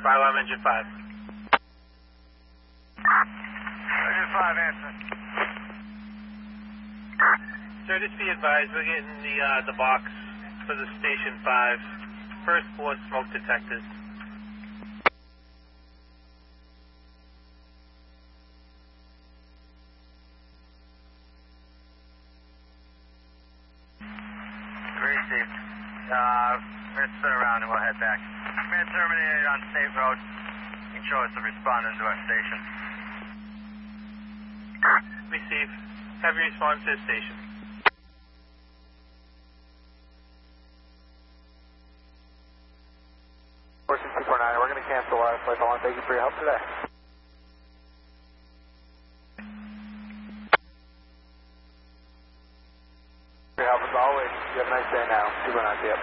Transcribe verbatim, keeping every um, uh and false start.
Fire alarm engine five. Engine five, answer. Sir, just be advised, we're getting the uh, the box for the station five. First floor smoke detectors. Received. Uh, we're going to spin around and we'll head back. Man terminated on State Road. You can show us the respondent to our station. Receive. Have your response to the station. four six two four nine, we're going to cancel our flight. I want to thank you for your help today.